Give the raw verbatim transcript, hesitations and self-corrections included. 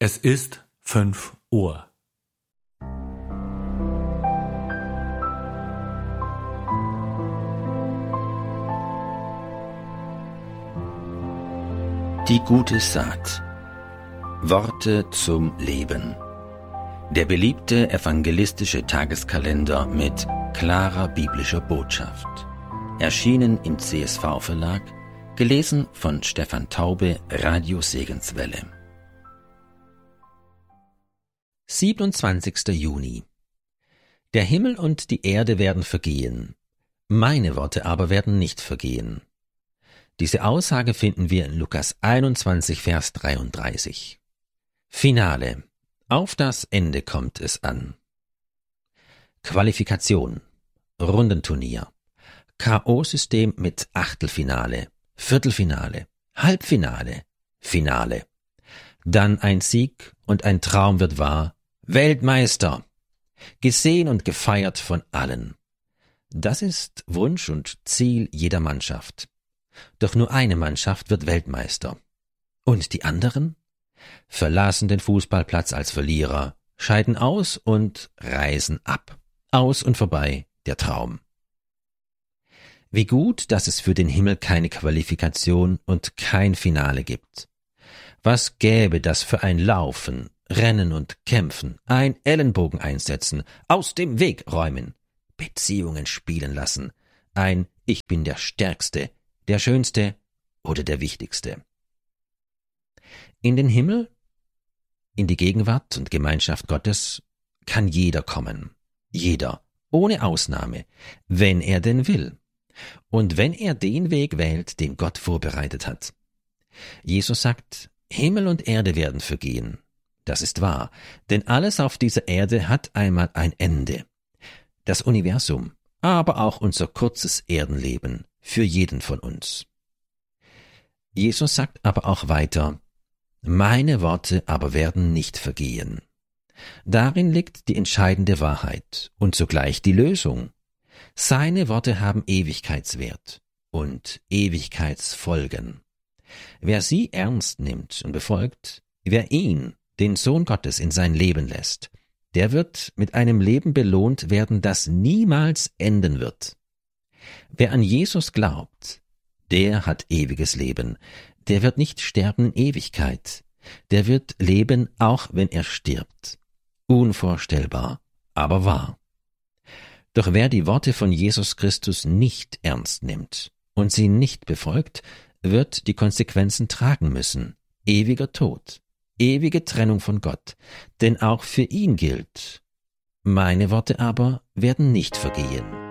Es ist fünf Uhr. Die gute Saat. Worte zum Leben. Der beliebte evangelistische Tageskalender mit klarer biblischer Botschaft. Erschienen im C S V-Verlag, gelesen von Stefan Taube, Radio Segenswelle. siebenundzwanzigster Juni. Der Himmel und die Erde werden vergehen, meine Worte aber werden nicht vergehen. Diese Aussage finden wir in Lukas einundzwanzig, Vers dreiunddreißig. Finale. Auf das Ende kommt es an. Qualifikation. Rundenturnier. K O-System mit Achtelfinale, Viertelfinale, Halbfinale, Finale. Dann ein Sieg und ein Traum wird wahr. Weltmeister. Gesehen und gefeiert von allen. Das ist Wunsch und Ziel jeder Mannschaft. Doch nur eine Mannschaft wird Weltmeister. Und die anderen? Verlassen den Fußballplatz als Verlierer, scheiden aus und reisen ab. Aus und vorbei der Traum. Wie gut, dass es für den Himmel keine Qualifikation und kein Finale gibt. Was gäbe das für ein Laufen, Rennen und Kämpfen, ein Ellenbogen einsetzen, aus dem Weg räumen, Beziehungen spielen lassen, ein Ich bin der Stärkste, der Schönste oder der Wichtigste. In den Himmel, in die Gegenwart und Gemeinschaft Gottes kann jeder kommen. Jeder, ohne Ausnahme, wenn er denn will. Und wenn er den Weg wählt, den Gott vorbereitet hat. Jesus sagt, Himmel und Erde werden vergehen. Das ist wahr, denn alles auf dieser Erde hat einmal ein Ende. Das Universum, aber auch unser kurzes Erdenleben, für jeden von uns. Jesus sagt aber auch weiter, meine Worte aber werden nicht vergehen. Darin liegt die entscheidende Wahrheit und zugleich die Lösung. Seine Worte haben Ewigkeitswert und Ewigkeitsfolgen. Wer sie ernst nimmt und befolgt, wer ihn, den Sohn Gottes, in sein Leben lässt, der wird mit einem Leben belohnt werden, das niemals enden wird. Wer an Jesus glaubt, der hat ewiges Leben, der wird nicht sterben in Ewigkeit, der wird leben, auch wenn er stirbt. Unvorstellbar, aber wahr. Doch wer die Worte von Jesus Christus nicht ernst nimmt und sie nicht befolgt, wird die Konsequenzen tragen müssen. Ewiger Tod, ewige Trennung von Gott, denn auch für ihn gilt, meine Worte aber werden nicht vergehen.